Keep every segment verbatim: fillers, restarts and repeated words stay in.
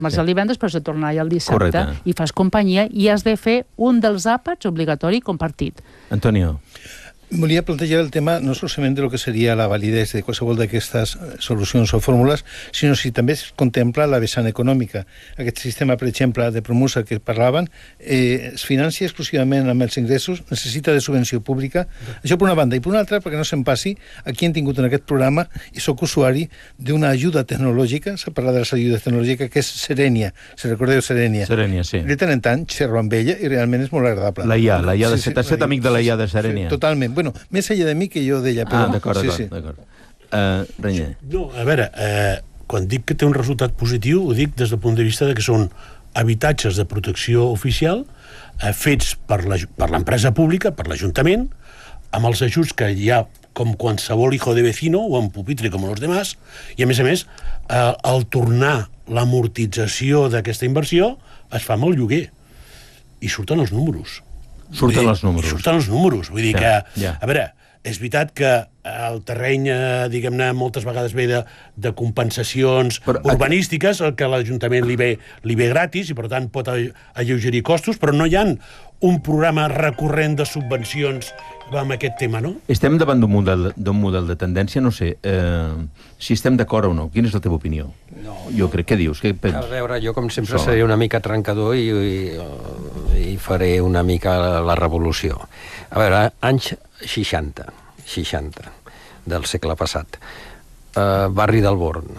març el divendres, però has de tornar allà el dissabte. Correcte. I fas companyia i has de fer un dels àpats obligatori compartit. Antonio. Volia plantejar el tema no solament de lo que seria la validesa de qualsevol d'aquestes solucions o fórmules, sinó si també es contempla la vessant econòmica. Aquest sistema, per exemple, de Promusa que parlaven, eh, es financia exclusivament amb els ingressos, necessita de subvenció pública. Això per una banda. I per una altra, perquè no se'n passi, aquí hem tingut en aquest programa, i sóc usuari d'una ajuda tecnològica, s'ha parlat de les ajudes tecnològiques, que és Serenia. Si recordeu Serenia. Serenia, sí. De tant en tant, xerro amb ella i realment és molt agradable. La I A, la I A de Sí, sí, set, set amic de la I A de Serenia. Sí, totalment. Bueno, més allà de mi que jo d'ella. Ah, Però... d'acord, d'acord. Sí, sí. d'acord. Uh, Renyer. No, a veure, eh, quan dic que té un resultat positiu, ho dic des del punt de vista de que són habitatges de protecció oficial eh, fets per la- per l'empresa pública, per l'Ajuntament, amb els ajuts que hi ha com qualsevol hijo de vecino o en pupitre com els demás, i a més a més, eh, al tornar l'amortització d'aquesta inversió es fa amb el lloguer. I surten els números. Surten Vull dir, els números. i Surten els números. Vull dir Ja, que, ja. a veure, és veritat que el terreny, eh, diguem-ne, moltes vegades ve de, de compensacions Però, urbanístiques, el que a l'Ajuntament li ve, li ve gratis i, per tant, pot alle- alleugerir costos, però no hi ha un programa recurrent de subvencions amb aquest tema, no? Estem davant d'un model, d'un model de tendència, no sé, eh, si estem d'acord o no. Quina és la teva opinió? No, Jo crec, què dius? Què A penses? veure, jo com sempre Sol. seré una mica trencador i, i, i faré una mica la, la revolució. A veure, anys seixanta, seixanta del segle passat, eh, barri del Born.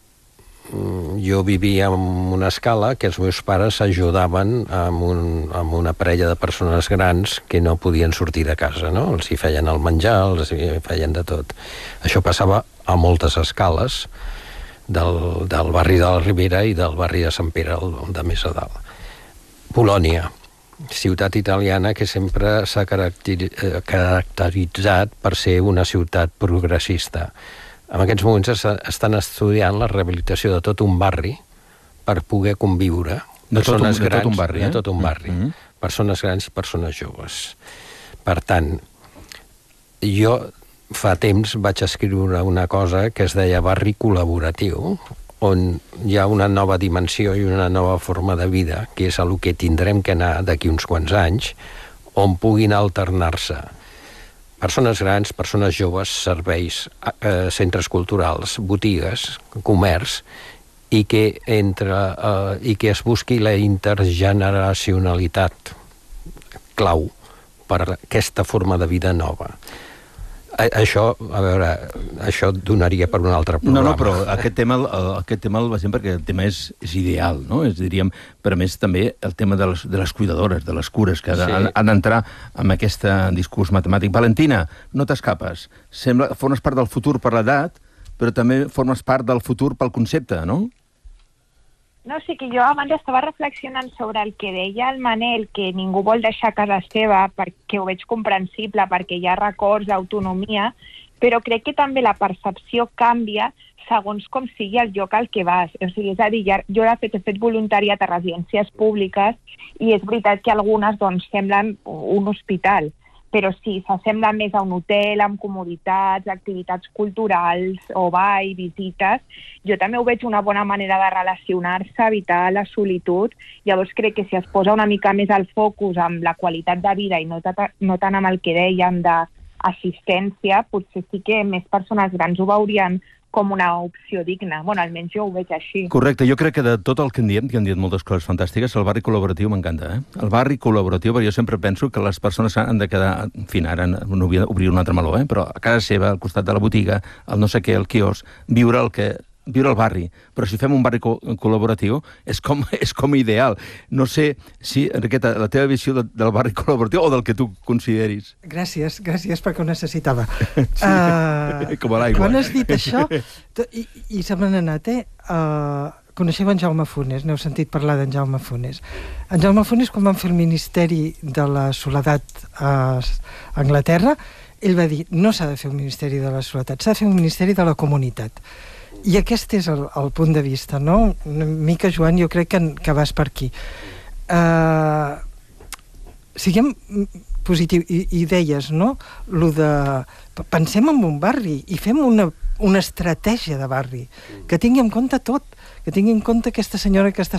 Mm, Jo vivia en una escala que els meus pares ajudaven amb, un, amb una parella de persones grans que no podien sortir de casa, no? Els hi feien el menjar, els hi feien de tot. Això passava a moltes escales del, del barri de la Ribera i del barri de Sant Pere, el de més a dalt. Polònia, ciutat italiana que sempre s'ha caracteri- eh, caracteritzat per ser una ciutat progressista. En aquests moments es, estan estudiant la rehabilitació de tot un barri per poder conviure De tot un- persones de tot grans, un barri, eh? de tot un barri, Mm-hmm. persones grans i persones joves. Per tant, jo fa temps vaig escriure una cosa que es deia barri col·laboratiu, on hi ha una nova dimensió i una nova forma de vida, que és el que tindrem que anar d'aquí uns quants anys, on puguin alternar-se persones grans, persones joves, serveis, eh, centres culturals, botigues, comerç, i que, entre, eh, i que es busqui la intergeneracionalitat clau per aquesta forma de vida nova. A- Això, a veure, això donaria per un altre No, programa. no, però aquest tema, el, aquest tema el basem perquè el tema és, és ideal, no? És, diríem, però a més també el tema de les, de les cuidadores, de les cures, que Sí. han, han d'entrar en aquest discurs matemàtic. Valentina, no t'escapes. Sembla, formes part del futur per l'edat, però també formes part del futur pel concepte, no? No, sí que jo abans estava reflexionant sobre el que deia el Manel, que ningú vol deixar casa seva, perquè ho veig comprensible, perquè hi ha records d'autonomia, però crec que també la percepció canvia segons com sigui el lloc al que vas. O sigui, és a dir, ja- jo de fet he fet voluntariat a residències públiques i és veritat que algunes doncs, semblen un hospital, però sí, s'assembla més a un hotel amb comoditats, activitats culturals o ball, visites. Jo també ho veig una bona manera de relacionar-se, evitar la solitud. Llavors crec que si es posa una mica més el focus amb la qualitat de vida i no, ta- no tant amb el que dèiem d'assistència, potser sí que més persones grans ho veurien com una opció digna. Bueno, almenys jo ho veig així. Correcte, jo crec que de tot el que en diem, que han dit moltes coses fantàstiques, el barri col·laboratiu m'encanta, eh? El barri col·laboratiu, perquè jo sempre penso que les persones han de quedar, en fi, ara no vull obrir un altre meló, eh? Però a casa seva, al costat de la botiga, el no sé què, el quiosc, viure el que viure al barri, però si fem un barri co col·laboratiu és com, és com ideal. No sé si, Enriqueta, la teva visió de, del barri col·laboratiu o del que tu consideris. Gràcies, gràcies perquè ho necessitava. Sí. Uh, Com a l'aigua. Quan has dit això, i, i se m'han anat, eh? Uh, coneixeu en Jaume Funes, n'heu sentit parlar d'en Jaume Funes. En Jaume Funes, quan van fer el Ministeri de la Soledat a Anglaterra, ell va dir, no s'ha de fer un Ministeri de la Soledat, s'ha de fer un Ministeri de la Comunitat. I aquest és el, el punt de vista, no? Una mica, Joan, jo crec que, que vas per aquí. Uh, siguem positius, i, i deies, no? Lo de, pensem en un barri i fem una, una estratègia de barri que tingui en compte tot, que tingui en compte aquesta senyora que està